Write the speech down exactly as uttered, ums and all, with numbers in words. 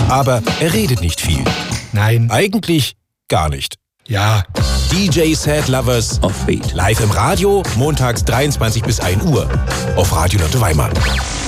Aber er redet nicht viel. Nein. Eigentlich gar nicht. Ja. D J Sad Lovers Offbeat. live im Radio, montags dreiundzwanzig bis ein Uhr auf Radio Lotte Weimar.